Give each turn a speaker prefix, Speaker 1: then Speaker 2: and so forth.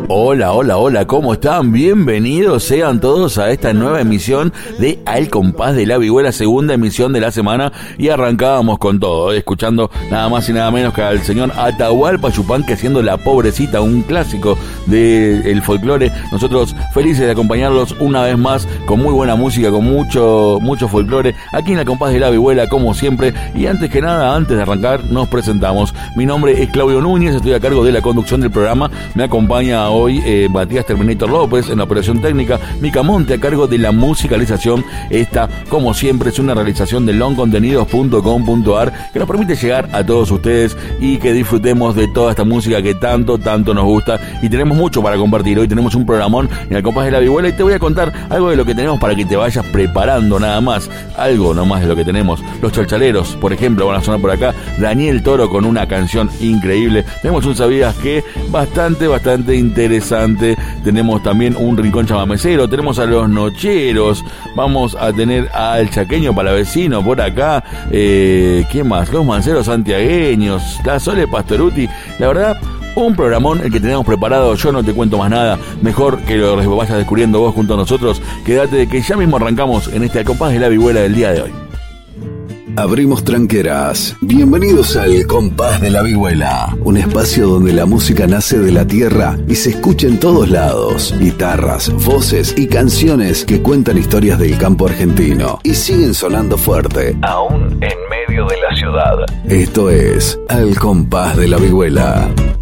Speaker 1: Hola, hola, hola, ¿cómo están? Bienvenidos sean todos a esta nueva emisión de Al Compás de la Vihuela, segunda emisión de la semana, y arrancábamos con todo, escuchando nada más y nada menos que al señor Atahualpa Yupanqui haciendo La Pobrecita, un clásico del folclore. Nosotros felices de acompañarlos una vez más con muy buena música, con mucho folclore, aquí en Al Compás de la Vihuela, como siempre. Y antes que nada, antes de arrancar, nos presentamos. Mi nombre es Claudio Núñez, estoy a cargo de la conducción del programa. Me acompaña hoy Matías Terminator López en la operación técnica, Mica Monte a cargo de la musicalización. Esta, como siempre, es una realización de longcontenidos.com.ar que nos permite llegar a todos ustedes y que disfrutemos de toda esta música que tanto nos gusta, y tenemos mucho para compartir. Hoy tenemos un programón en El Compás de la Vihuela y te voy a contar algo de lo que tenemos para que te vayas preparando, nada más, algo nomás de lo que tenemos. Los Chalchaleros, por ejemplo, van a sonar por acá. Daniel Toro con una canción increíble. Tenemos un ¿Sabías qué? Bastante interesante. Tenemos también un rincón chamamecero, tenemos a los Nocheros, vamos a tener al Chaqueño Palavecino por acá, ¿quién más? Los Manceros Santiagueños, la Sole Pastoruti. La verdad, un programón el que tenemos preparado. Yo no te cuento más nada, mejor que lo vayas descubriendo vos junto a nosotros. Quédate de que ya mismo arrancamos en este Al Compás de la Vihuela del día de hoy.
Speaker 2: Abrimos tranqueras. Bienvenidos al Compás de la Vihuela, un espacio donde la música nace de la tierra y se escucha en todos lados. Guitarras, voces y canciones que cuentan historias del campo argentino y siguen sonando fuerte, aún en medio de la ciudad. Esto es Al Compás de la Vihuela.